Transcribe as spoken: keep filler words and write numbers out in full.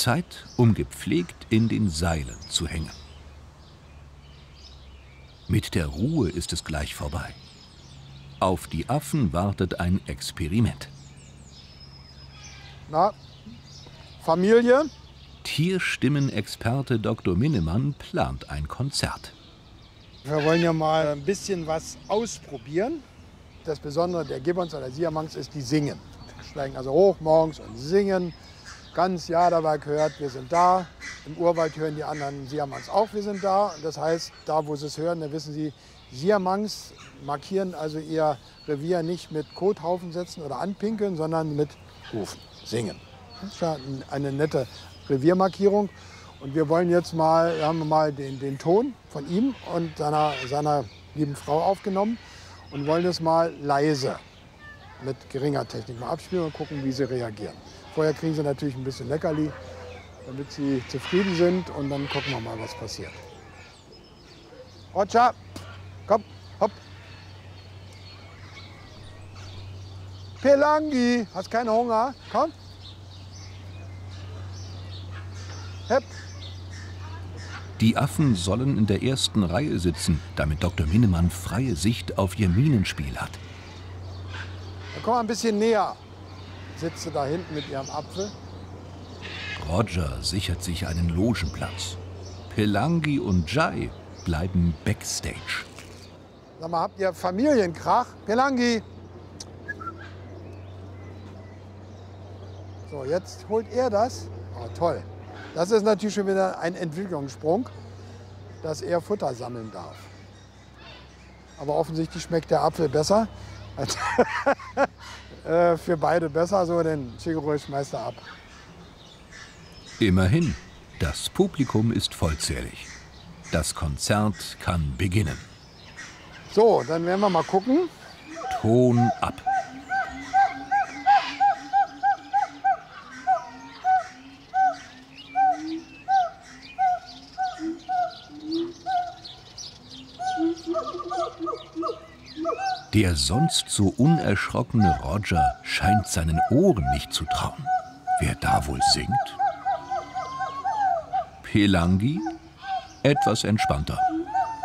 Zeit, um gepflegt in den Seilen zu hängen. Mit der Ruhe ist es gleich vorbei. Auf die Affen wartet ein Experiment. Na, Familie? Tierstimmenexperte Doktor Minnemann plant ein Konzert. Wir wollen ja mal ein bisschen was ausprobieren. Das Besondere der Gibbons oder Siamangs ist, die singen. Die steigen also hoch morgens und singen. Ganz Jahr dabei gehört, wir sind da. Im Urwald hören die anderen Siamangs auch, wir sind da. Und das heißt, da wo sie es hören, da wissen sie, Siamangs markieren also ihr Revier nicht mit Kothaufen setzen oder anpinkeln, sondern mit Rufen, singen. Das ist ja eine nette Reviermarkierung. Und wir wollen jetzt mal, wir haben mal den, den Ton von ihm und seiner, seiner lieben Frau aufgenommen und wollen das mal leise mit geringer Technik mal abspielen und gucken, wie sie reagieren. Vorher kriegen sie natürlich ein bisschen Leckerli, damit sie zufrieden sind, und dann gucken wir mal, was passiert. Roger, komm, hopp. Pelangi, hast keinen Hunger? Komm. Hepp. Die Affen sollen in der ersten Reihe sitzen, damit Doktor Minnemann freie Sicht auf ihr Minenspiel hat. Dann komm mal ein bisschen näher. Sitzt sie da hinten mit ihrem Apfel. Roger sichert sich einen Logenplatz. Pelangi und Jai bleiben backstage. Sag mal, habt ihr Familienkrach? Pelangi! So, jetzt holt er das. Oh, toll. Das ist natürlich schon wieder ein Entwicklungssprung, dass er Futter sammeln darf. Aber offensichtlich schmeckt der Apfel besser. Für beide besser, so den Chiguroi schmeißt er ab. Immerhin, das Publikum ist vollzählig. Das Konzert kann beginnen. So, dann werden wir mal gucken. Ton ab. Der sonst so unerschrockene Roger scheint seinen Ohren nicht zu trauen. Wer da wohl singt? Pelangi? Etwas entspannter.